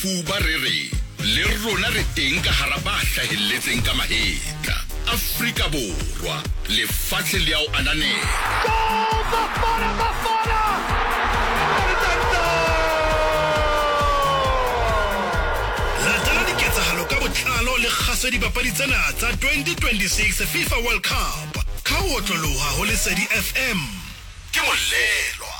Fuba re le rona re teng ka hara ba hlahelletseng ka mahetla. Afrika Borwa le fatshe le ao ananela. Goal! Bafana! Latela diketsahalo ka botlalo le kgaso dipapadi tsena tsa 2026 FIFA World Cup. Ka ho otloloha ho Lesedi FM. Ke molelwa.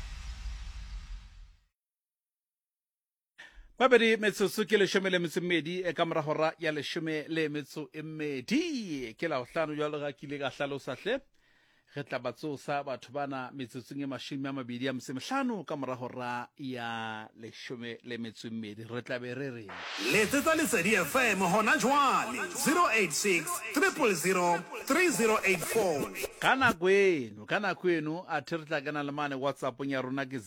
Babedi metsotso ke leshome le metso mmedi e ka mora hora ya leshome le metso e mmedi ke la hlano jwalo ga kile ka hlalosa hle re tla batsosa batho bana metsotsong e mashome a mabedi a msemehlano ka mora hora ya leshome le metso mmedi re tla be re re Letsetsa Lesedi FM hona jwale 086 000 3084. kana kwenu a re tla kana le mane WhatsApp ya rona ke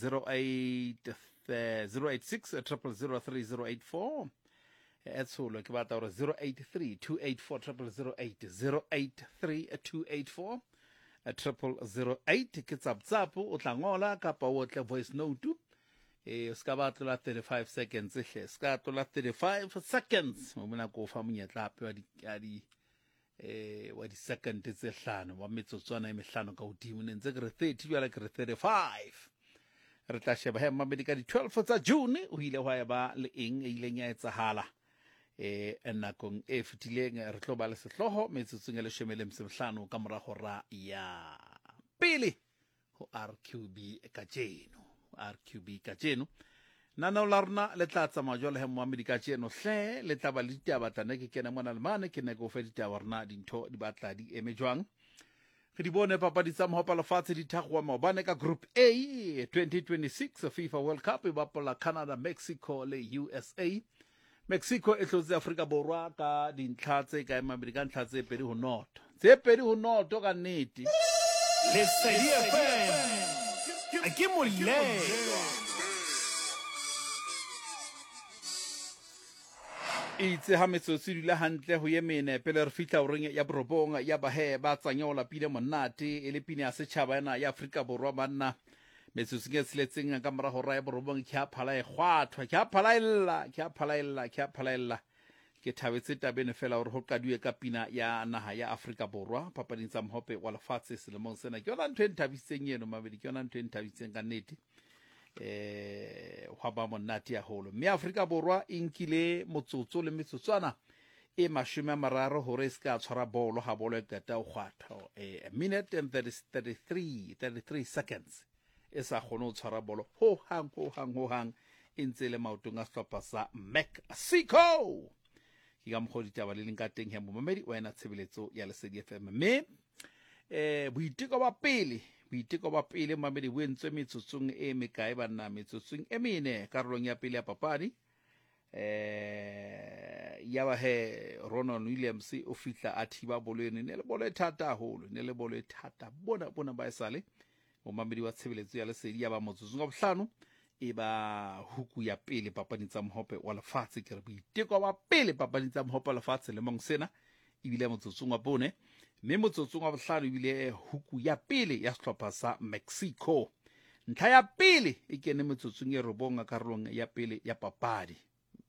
086 0003084 etsholo ke batla hore 083 284 083 284 0008 ke tsaptsapo o tla ngola kapa o tle voice note o ska batla 35 seconds hle ska tlola 35 seconds mo mona ko fa monyetla ape wa di second tse hlano wa metsotswana e mehlano ka hodimo ne ntse ke re 30 jwale ke re 35 re tla sheba he mabedi ka di 12 tsa June o ile wa ba le eng e ileng ya etsahala nakong e fetileng re tlo ba le sehloho metsotsong le shemele msehlano ka mora hora ya pele ho RQB ka jeno nana o la rona le tla tsama jwale he Mohammed ka jeno hle le tla ba le ditaba tana ke kena mona le mane ke ne go fe ditaba rona dintho di batla di eme jwang re di bone papadi tsa mohopa lefatshe di thagwa maobane ka Group A 2026 FIFA World Cup e bapola Canada, Mexico le USA. Mexico e tlotse Afrika Borwa ka dintlha tse ka mabedi ka ntlha tse pedi ho noto ka nnete. Lesedi FM. Ke molelwa. Itse ha metsotso dula hantle ho yemene pele re fitla o reng ya borobong ya bahe ba tsanyola pile monate e le pine ya setjhaba ena ya Afrika Borwa banna metsotso ke tseletseng ka mora hora ya borobong ke a phala e khwathwa ke a phalaela ke thabetse tabene fela hore ho qadiwe ka pina ya naha ya Afrika Borwa papading tsa mohope wa lefatshe selemong sena ke yona ntho e nthabiseng eno mabedi ke yona ntho e nthabiseng ka nnete hwa ba monate ya holo mme Afrika Borwa inkile motsotso le metsotswana e mashome a mararo hore ska tshwara bolo ha bolo e qeta o kgwatha a minute and 33 seconds e sa kgone ho tshwara bolo ho hang e ntse le maotong a sehlopha sa Mexico ke ga mkhodi taba le leng ka teng he momamedi wena tshebeletso ya Lesedi FM mme boiteko ba pele mamedi bo entswe metsotsong e mekae bana metsotsong e mene karolong ya pele ya papadi ya ba he Ronald Williams o fitla a thiba bolweni ne le bolo e thata haholo ne le bolo e thata bona ba esale mo mamedi wa tshebeletso ya Lesedi ya ba motsotsong wa bohlano e ba huku ya pele papading tsa mohope wa lefatshe ke re boiteko ba pele papading tsa mohope wa lefatshe le mong sena ibile motsotsong wa bone mme motsotsong wa bohlano ibile huku ya pele ya sehlopha sa Mexico ntlha ya pele e kene motsotsong e robonga karolong ya pele ya papadi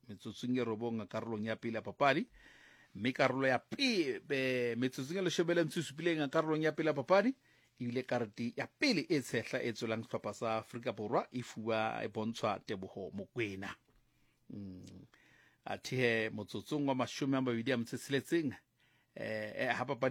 mme karolo ya pele motsotsong le shebeleng tsusupileng karolong ya pele ya papadi ibile karete ya pele e tshehla e tswelang sehlopha sa Afrika Borwa e fuwa e bontshwa Teboho Mokoena athe motsotsong wa mashome a mabedi a mtseseletseng ha papadi